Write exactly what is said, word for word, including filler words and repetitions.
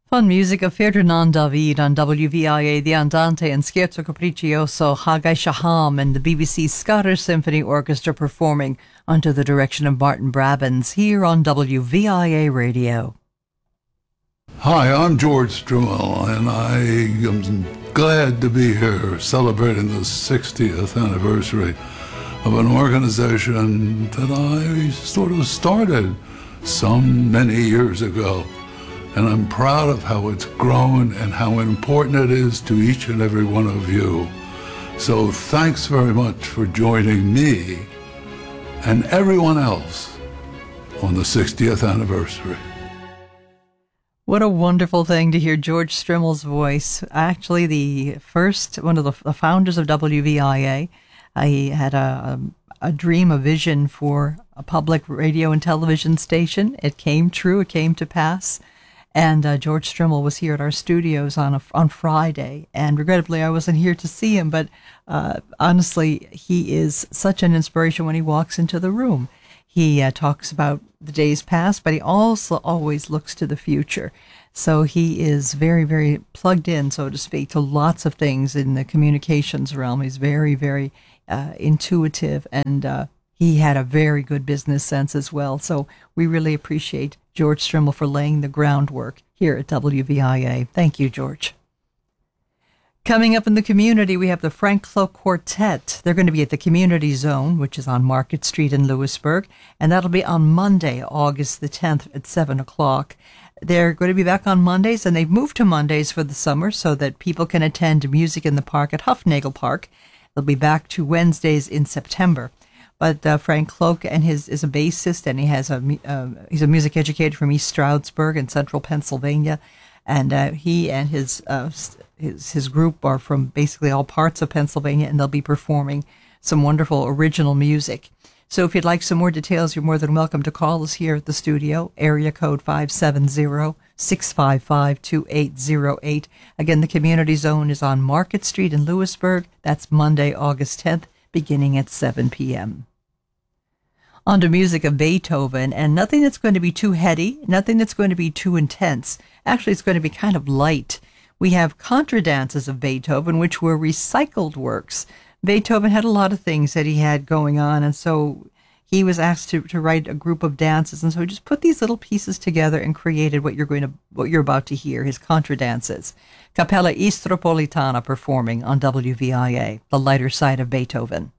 Fun music of Ferdinand David on W V I A, the Andante and Scherzo Capriccioso, Hagai Shaham and the B B C Scottish Symphony Orchestra performing under the direction of Martin Brabants here on W V I A Radio. Hi, I'm George Strummel, and I am glad to be here celebrating the sixtieth anniversary of an organization that I sort of started some many years ago. And I'm proud of how it's grown and how important it is to each and every one of you. So thanks very much for joining me and everyone else on the sixtieth anniversary. What a wonderful thing to hear George Strummel's voice. Actually, the first, one of the, the founders of W V I A. I had a, a, a dream, a vision for a public radio and television station. It came true, it came to pass. And uh, George Strummel was here at our studios on a, on Friday, and regrettably I wasn't here to see him, but uh, honestly, he is such an inspiration when he walks into the room. He uh, talks about the days past, but he also always looks to the future. So he is very, very plugged in, so to speak, to lots of things in the communications realm. He's very, very uh, intuitive, and uh, he had a very good business sense as well. So we really appreciate George Strummel for laying the groundwork here at W V I A. Thank you, George. Coming up in the community, we have the Frank Cloak Quartet. They're going to be at the Community Zone, which is on Market Street in Lewisburg, and that'll be on Monday, August the tenth at seven o'clock. They're going to be back on Mondays, and they've moved to Mondays for the summer so that people can attend Music in the Park at Huffnagel Park. They'll be back to Wednesdays in September. But uh, Frank Cloak and his is a bassist, and he has a uh, he's a music educator from East Stroudsburg in central Pennsylvania, and uh, he and his uh, his his group are from basically all parts of Pennsylvania, and they'll be performing some wonderful original music. So if you'd like some more details, you're more than welcome to call us here at the studio, area code five seven zero, six five five, two eight zero eight. Again, the Community Zone is on Market Street in Lewisburg. That's Monday, August tenth, beginning at seven p.m. On to music of Beethoven, and nothing that's going to be too heady, nothing that's going to be too intense. Actually, it's going to be kind of light. We have contradances of Beethoven, which were recycled works. Beethoven had a lot of things that he had going on, and so he was asked to, to write a group of dances, and so he just put these little pieces together and created what you're going to what you're about to hear, his contradances. Capella Istropolitana performing on W V I A, the lighter side of Beethoven.